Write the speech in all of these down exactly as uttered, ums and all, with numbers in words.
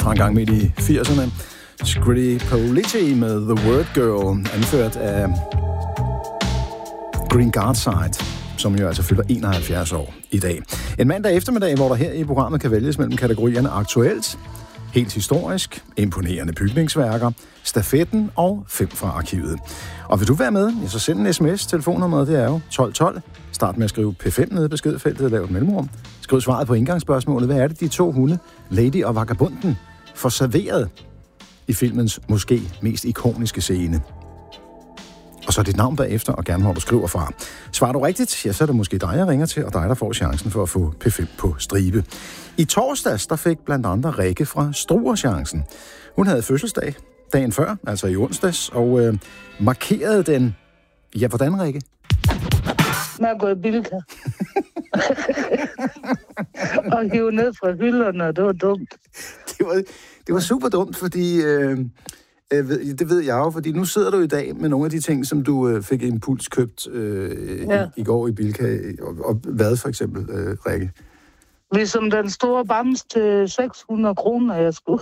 fra en gang midt i firserne. Scritti Politti med The Word Girl, anført af Green Guardside, som jo altså fylder enoghalvfjerds år i dag. En mandag eftermiddag, hvor der her i programmet kan vælges mellem kategorierne aktuelt, helt historisk, imponerende bygningsværker, stafetten og fem fra arkivet. Og vil du være med, ja, så send en sms. Telefonnummeret det er jo tolv tolv. Start med at skrive P fem nede i beskedfeltet og lav et mellemrum. Skriv svaret på indgangsspørgsmålet. Hvad er det, de to hunde, Lady og Vagabunden, får serveret i filmens måske mest ikoniske scene? Og så dit navn bagefter, og gerne hvor du skriver fra. Svarer du rigtigt, ja, så er det måske dig, jeg ringer til, og dig, der får chancen for at få P fem på stribe. I torsdags, der fik blandt andet Rikke fra Struer chancen. Hun havde fødselsdag dagen før, altså i onsdags, og øh, markerede den... Ja, hvordan, Rikke? Med at gå i Bilka. Og hive ned fra hylderne, det var dumt. Det var, det var super dumt, fordi... Øh, Det ved jeg jo, fordi nu sidder du i dag med nogle af de ting, som du øh, fik impuls købt øh, ja. i, i går i Bilka. Og, og hvad for eksempel, øh, Rikke? Ligesom den store bams til seks hundrede kroner, jeg skulle.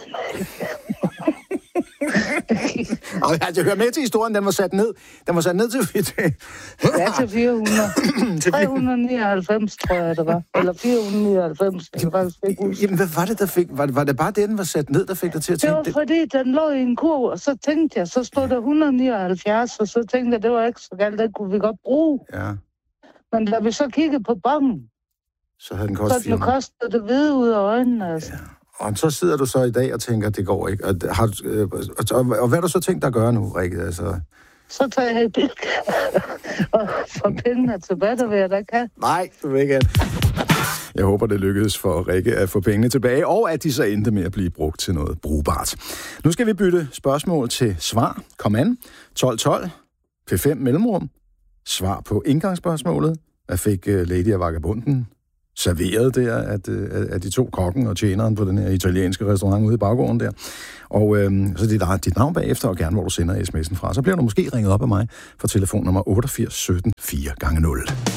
Og jeg hører med til historien, den var sat ned. Den var sat ned til... ja, til fire hundrede. tre hundrede nioghalvfems, tror jeg, det var. Eller fire hundrede nioghalvfems, det var faktisk ikke huske. Jamen, hvad var det, der fik... Var det, var det bare det, den var sat ned, der fik dig til at tænke... Det var, fordi den lå i en kurv, og så tænkte jeg, så stod der et hundrede nioghalvfjerds, og så tænkte jeg, det var ikke så galt, det kunne vi godt bruge. Ja. Men da vi så kiggede på bongen, så havde den kostet fire hundrede. Så den kostede det hvide ud af øjnene, altså. Ja. Og så sidder du så i dag og tænker, at det går ikke. Og, har, øh, og, og hvad har du så tænkt dig at gøre nu, Rikke? Altså... Så tager jeg et billede og får pengene tilbage, der vil jeg da ikke have. Nej, du vil ikke have. Jeg håber, det lykkedes for Rikke at få pengene tilbage, og at de så endte med at blive brugt til noget brugbart. Nu skal vi bytte spørgsmål til svar. Kom an. tolv tolv. P fem mellemrum. Svar på indgangsspørgsmålet. Hvad fik Lady og Vagabunden serveret der at, at de to kokken og tjeneren på den her italienske restaurant ude i baggården der. Og øhm, så dit, dit navn bagefter, og gerne hvor du sender sms'en fra. Så bliver du måske ringet op af mig for telefonnummer otteogfirs sytten fire gange nul.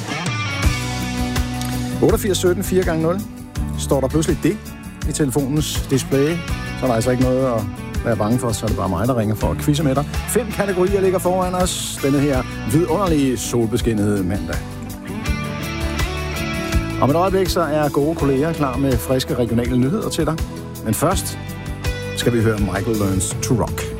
otteogfirs sytten fire gange nul. Står der pludselig det i telefonens display, så er der altså ikke noget at være bange for, så er det bare mig, der ringer for at quizze med dig. Fem kategorier ligger foran os denne her vidunderlige solbeskinnede mandag. Om et øjeblik så er gode kolleger klar med friske regionale nyheder til dig. Men først skal vi høre Michael Learns to Rock.